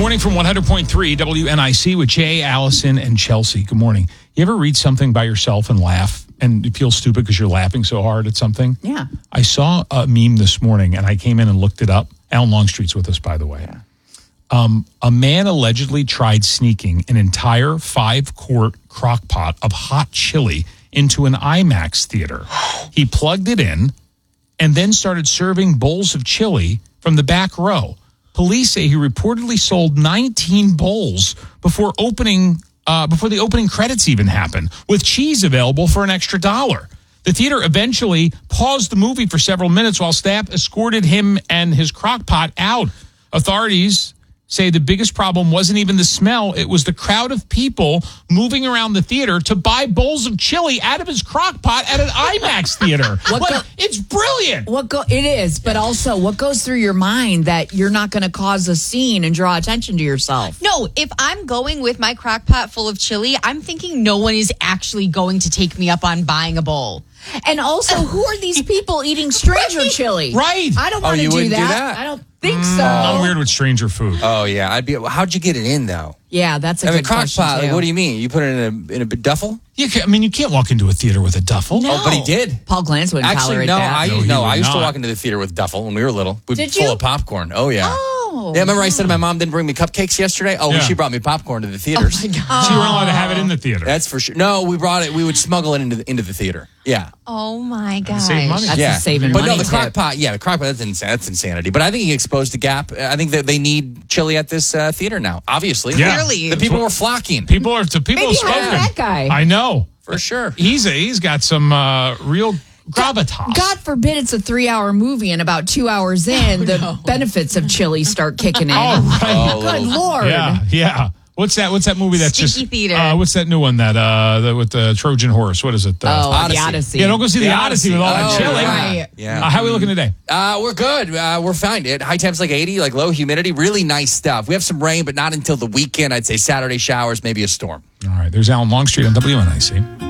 Morning from 100.3 WNIC with Jay, Allison, and Chelsea. Good morning. You ever read something by yourself and laugh and you feel stupid because you're laughing so hard at something? Yeah. I saw a meme this morning and I came in and looked it up. Alan Longstreet's with us, by the way. Yeah. A man allegedly tried sneaking an entire 5-quart crock pot of hot chili into an IMAX theater. He plugged it in and then started serving bowls of chili from the back row. Police say he reportedly sold 19 bowls before the opening credits even happened, with cheese available for an extra $1. The theater eventually paused the movie for several minutes while staff escorted him and his crock pot out. Authorities say the biggest problem wasn't even the smell. It was the crowd of people moving around the theater to buy bowls of chili out of his crock pot at an IMAX theater. It's brilliant. It is, but also what goes through your mind that you're not going to cause a scene and draw attention to yourself? No, if I'm going with my crock pot full of chili, I'm thinking no one is actually going to take me up on buying a bowl. And also, who are these people eating stranger chili? Right. I don't want to do that. I don't think so. I'm weird with stranger food. Oh, yeah. How'd you get it in, though? Yeah, that's a good crock question, pot, too. what do you mean? You put it in a duffel? You can't walk into a theater with a duffel. No. Oh, but he did. Paul Glantz wouldn't tolerate that. I used to walk into the theater with duffel when we were little. Did full you? of popcorn. Oh, yeah. Oh. Yeah, remember I said my mom didn't bring me cupcakes yesterday? Oh, Yeah. She brought me popcorn to the theaters. Oh, my God. So you weren't allowed to have it in the theater. That's for sure. No, we brought it. We would smuggle it into the theater. Yeah. Oh, my gosh. Save money. That's yeah. a saving but money no, the crock tip. pot, that's insanity. But I think he exposed the gap. I think that they need chili at this theater now, obviously. Yeah. Clearly. The people were flocking. People have Maybe spoken. hire that guy. I know. For sure. He's got some real gravitas. God forbid it's a 3-hour movie and about 2 hours in, the benefits of chili start kicking in. Oh, right. Good Lord. Yeah. What's that movie that's Sticky just theater. What's that new one that with the Trojan horse? What is it? The Odyssey. Yeah, don't go see the Odyssey with all that chili. Right. Yeah. How are we looking today? We're good. We're fine. High temps like 80, like low humidity. Really nice stuff. We have some rain, but not until the weekend. I'd say Saturday showers, maybe a storm. All right. There's Alan Longstreet on WNIC.